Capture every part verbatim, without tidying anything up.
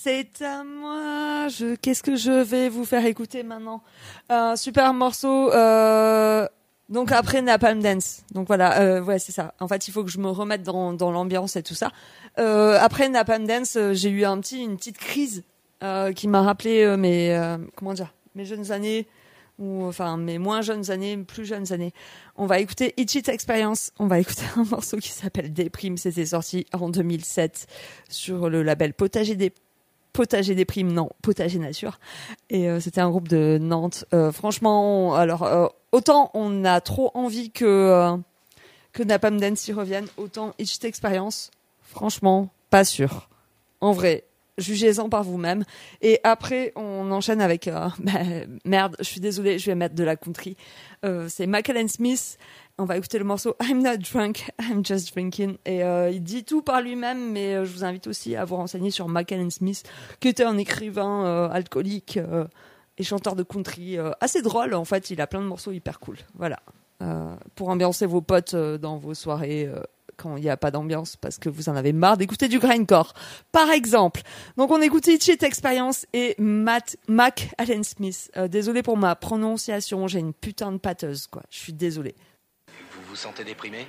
c'est à moi. Je, qu'est-ce que je vais vous faire écouter maintenant? Un super morceau. Euh, donc après Napalm Dance. Donc voilà, euh, ouais, c'est ça. En fait, il faut que je me remette dans, dans l'ambiance et tout ça. Euh, après Napalm Dance, euh, j'ai eu un petit, une petite crise euh, qui m'a rappelé euh, mes, euh, comment dire, mes jeunes années. Ou enfin mes moins jeunes années, plus jeunes années. On va écouter Itch It Experience. On va écouter un morceau qui s'appelle Déprime. C'était sorti en deux mille sept sur le label Potager des Potager Déprime, non, Potager Nature. Et euh, c'était un groupe de Nantes. Euh, franchement, on, alors euh, autant on a trop envie que euh, que Napalm Dance y revienne, autant Itch It Experience. Franchement, pas sûr. En vrai. Jugez-en par vous-même. Et après, on enchaîne avec... Euh, bah, merde, je suis désolée, je vais mettre de la country. Euh, c'est Macallan Smith. On va écouter le morceau I'm not drunk, I'm just drinking. Et euh, il dit tout par lui-même, mais euh, je vous invite aussi à vous renseigner sur Macallan Smith, qui était un écrivain euh, alcoolique euh, et chanteur de country. Euh, assez drôle, en fait. Il a plein de morceaux hyper cool. Voilà. Euh, pour ambiancer vos potes euh, dans vos soirées... Euh, quand il n'y a pas d'ambiance parce que vous en avez marre d'écouter du grindcore, par exemple. Donc on écoutait Itch It Experience et Matt, Mac Allen Smith. Euh, désolé pour ma prononciation, j'ai une putain de pâteuse, quoi. Je suis désolé. Vous vous sentez déprimé?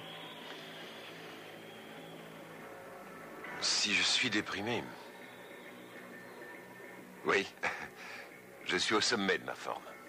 Si je suis déprimé... Oui, je suis au sommet de ma forme.